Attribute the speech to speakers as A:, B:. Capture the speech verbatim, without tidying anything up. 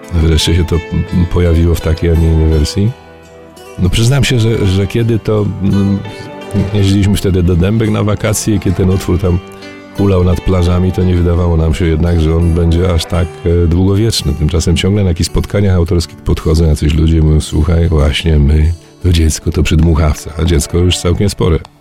A: Wreszcie się to pojawiło w takiej, a nie innej wersji. No przyznam się, że, że kiedy to... No, jeździliśmy wtedy do Dębek na wakacje, kiedy ten utwór tam hulał nad plażami, to nie wydawało nam się jednak, że on będzie aż tak e, długowieczny. Tymczasem ciągle na jakichś spotkaniach autorskich podchodzą jacyś ludzie i mówią, słuchaj, właśnie my, to dziecko to przydmuchawca, a dziecko już całkiem spore.